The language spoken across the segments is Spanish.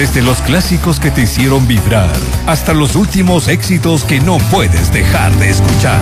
Desde los clásicos que te hicieron vibrar hasta los últimos éxitos que no puedes dejar de escuchar.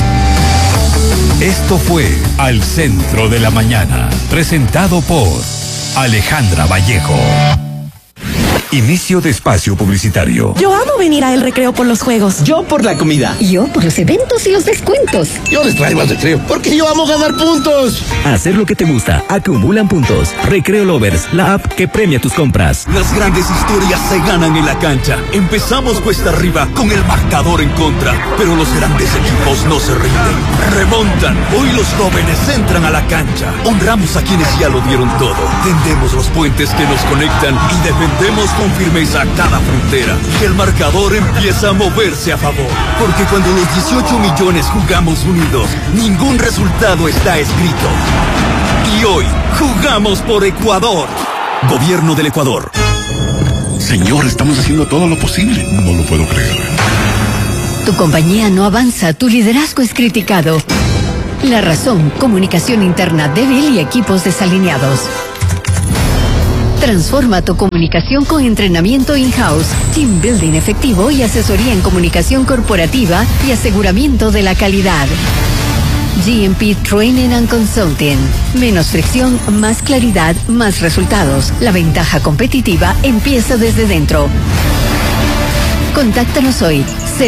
Esto fue Al Centro de la Mañana, presentado por Alejandra Vallejo. Inicio de espacio publicitario. Yo amo venir a El Recreo por los juegos. Yo por la comida. Yo por los eventos y los descuentos. Yo les traigo al Recreo porque yo amo ganar puntos. Hacer lo que te gusta. Acumulan puntos. Recreo Lovers, la app que premia tus compras. Las grandes historias se ganan en la cancha. Empezamos cuesta arriba con el marcador en contra, pero los grandes equipos no se rinden. Remontan. Hoy los jóvenes entran a la cancha. Honramos a quienes ya lo dieron todo. Tendemos los puentes que nos conectan y defendemos con firmeza cada frontera. El marcador empieza a moverse a favor, porque cuando los 18 millones jugamos unidos, ningún resultado está escrito. Y hoy jugamos por Ecuador. Gobierno del Ecuador. Señor, estamos haciendo todo lo posible. No lo puedo creer. Tu compañía no avanza, tu liderazgo es criticado. La razón, comunicación interna débil y equipos desalineados. Transforma tu comunicación con entrenamiento in-house, team building efectivo y asesoría en comunicación corporativa y aseguramiento de la calidad. GMP Training and Consulting. Menos fricción, más claridad, más resultados. La ventaja competitiva empieza desde dentro. Contáctanos hoy.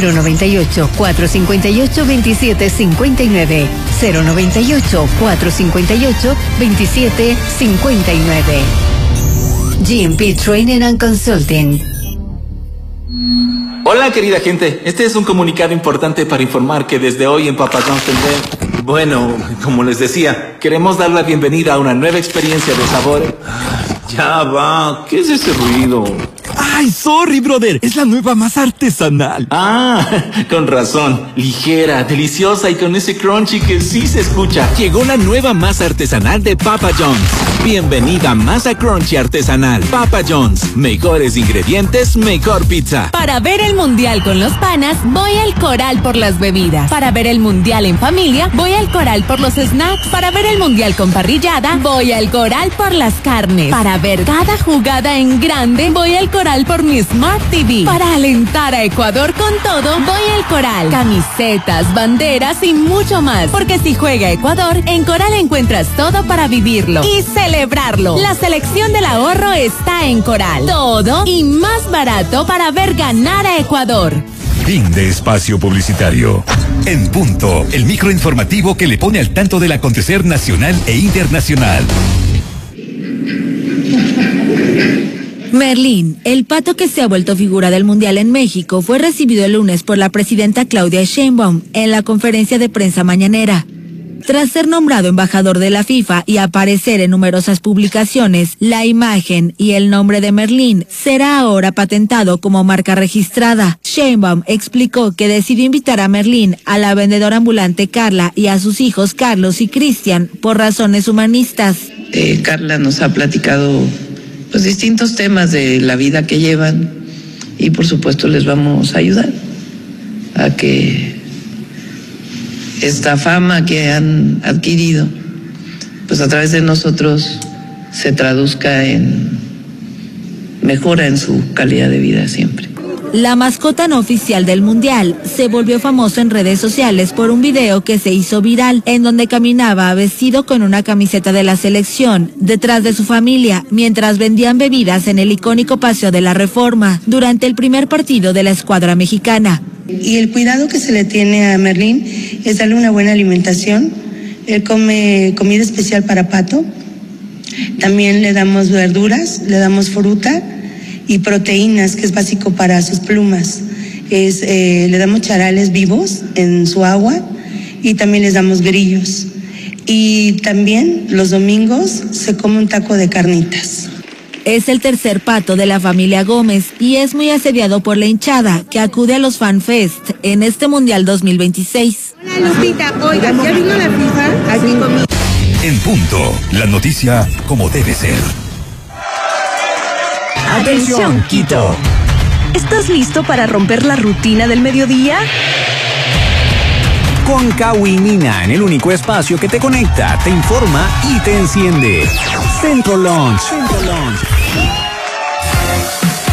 098-458-2759. 098-458-2759. GMP Training and Consulting. Hola querida gente, este es un comunicado importante para informar que desde hoy en Papa John's bueno, como les decía, queremos dar la bienvenida a una nueva experiencia de sabor. Ya va, ¿qué es ese ruido? Ay, sorry, brother. Es la nueva masa artesanal. Ah, con razón. Ligera, deliciosa y con ese crunchy que sí se escucha. Llegó la nueva masa artesanal de Papa John's. Bienvenida a Masa Crunchy Artesanal. Papa John's. Mejores ingredientes, mejor pizza. Para ver el mundial con los panas, voy al Coral por las bebidas. Para ver el mundial en familia, voy al Coral por los snacks. Para ver el mundial con parrillada, voy al Coral por las carnes. Para ver cada jugada en grande, voy al Coral por mi Smart TV. Para alentar a Ecuador con todo, voy al Coral. Camisetas, banderas y mucho más. Porque si juega Ecuador, en Coral encuentras todo para vivirlo y celebrarlo. La selección del ahorro está en Coral. Todo y más barato para ver ganar a Ecuador. Fin de espacio publicitario. En punto, el microinformativo que le pone al tanto del acontecer nacional e internacional. Merlín, el pato que se ha vuelto figura del Mundial en México, fue recibido el lunes por la presidenta Claudia Sheinbaum en la conferencia de prensa mañanera. Tras ser nombrado embajador de la FIFA y aparecer en numerosas publicaciones, la imagen y el nombre de Merlín será ahora patentado como marca registrada. Sheinbaum explicó que decidió invitar a Merlín, a la vendedora ambulante Carla y a sus hijos Carlos y Cristian por razones humanistas. Carla nos ha platicado pues distintos temas de la vida que llevan y por supuesto les vamos a ayudar a que esta fama que han adquirido pues a través de nosotros se traduzca en mejora en su calidad de vida siempre. La mascota no oficial del Mundial se volvió famoso en redes sociales por un video que se hizo viral en donde caminaba vestido con una camiseta de la selección detrás de su familia mientras vendían bebidas en el icónico Paseo de la Reforma durante el primer partido de la escuadra mexicana. Y el cuidado que se le tiene a Merlín es darle una buena alimentación. Él come comida especial para pato. También le damos verduras, le damos fruta y proteínas, que es básico para sus plumas. Le damos charales vivos en su agua y también les damos grillos. Y también los domingos se come un taco de carnitas. Es el tercer pato de la familia Gómez y es muy asediado por la hinchada que acude a los FanFest en este Mundial 2026. Hola Lupita, oiga, ¿ya vino la FIFA? Aquí conmigo. En punto, la noticia como debe ser. Atención, Quito. ¿Estás listo para romper la rutina del mediodía? Con Kawinina, en el único espacio que te conecta, te informa y te enciende. Centro Launch.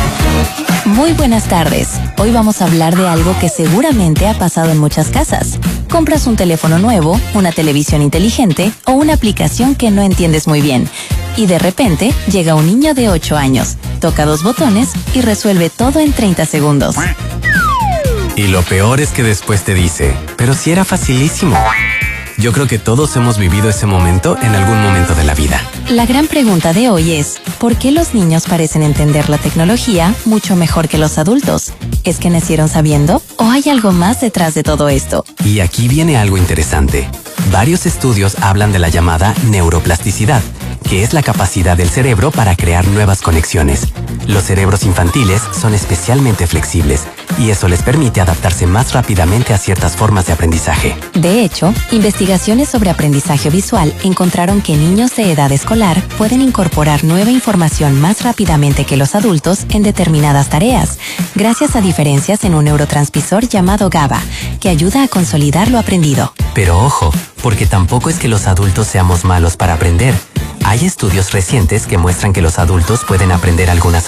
Muy buenas tardes. Hoy vamos a hablar de algo que seguramente ha pasado en muchas casas. Compras un teléfono nuevo, una televisión inteligente o una aplicación que no entiendes muy bien. Y de repente llega un niño de 8 años, toca 2 botones y resuelve todo en 30 segundos. Y lo peor es que después te dice, pero si era facilísimo. Yo creo que todos hemos vivido ese momento en algún momento de la vida. La gran pregunta de hoy es, ¿por qué los niños parecen entender la tecnología mucho mejor que los adultos? ¿Es que nacieron sabiendo o hay algo más detrás de todo esto? Y aquí viene algo interesante. Varios estudios hablan de la llamada neuroplasticidad, que es la capacidad del cerebro para crear nuevas conexiones. Los cerebros infantiles son especialmente flexibles y eso les permite adaptarse más rápidamente a ciertas formas de aprendizaje. De hecho, investigaciones sobre aprendizaje visual encontraron que niños de edad escolar pueden incorporar nueva información más rápidamente que los adultos en determinadas tareas, gracias a diferencias en un neurotransmisor llamado GABA, que ayuda a consolidar lo aprendido. Pero ojo, porque tampoco es que los adultos seamos malos para aprender. Hay estudios recientes que muestran que los adultos pueden aprender algunas